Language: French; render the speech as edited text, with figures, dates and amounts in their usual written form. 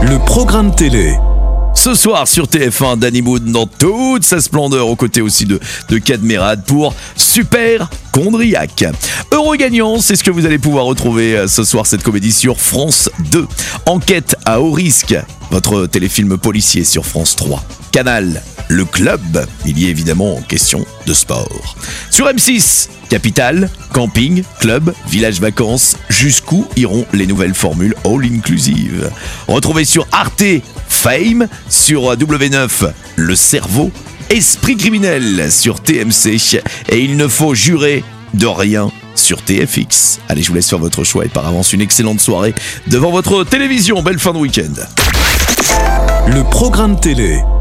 Le programme télé. Ce soir sur TF1, Danny Boone dans toute sa splendeur, aux côtés aussi de Cadmerade pour Super Chondriac. Heureux gagnant, c'est ce que vous allez pouvoir retrouver ce soir, cette comédie sur France 2. Enquête à haut risque, votre téléfilm policier sur France 3. Canal, le club, il y est évidemment question de sport. Sur M6, Capital, camping, club, village vacances, jusqu'où iront les nouvelles formules all inclusive. Retrouvez sur Arte, Fame, sur W9, Le Cerveau, Esprit criminel sur TMC et Il ne faut jurer de rien sur TFX. Allez, je vous laisse faire votre choix et par avance une excellente soirée devant votre télévision. Belle fin de week-end. Le programme télé.